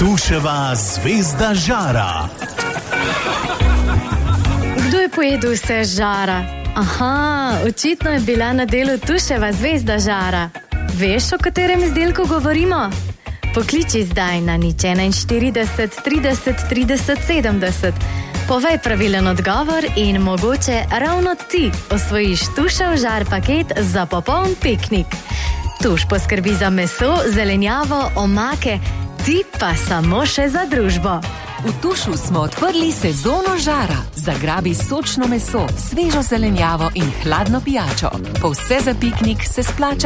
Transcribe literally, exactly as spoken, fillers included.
Tuševa zvezda žara. Kdo je pojedel vse žara? Aha, očitno je bila na delu Tuševa zvezda žara. Veš, o katerem izdelku govorimo? Pokliči zdaj na nič štirideset, trideset, trideset, sedemdeset. Povej pravilen odgovor in mogoče ravno ti osvojiš Tušev žar paket za popoln piknik. Tuš poskrbi za meso, zelenjavo, omake, ti pa samo še za družbo. V Tušu smo odprli sezono žara. Zagrabi sočno meso, svežo zelenjavo in hladno pijačo. Po vse za piknik se splača